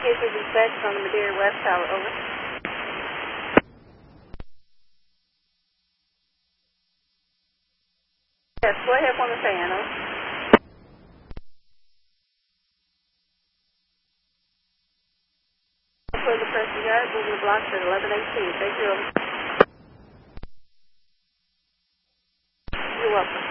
get your dispatch on the Madeira West Tower, over. Yes, go ahead on the fan, over. For the Preston Yard, moving the blocks at 11:18. Thank you, over. You're welcome.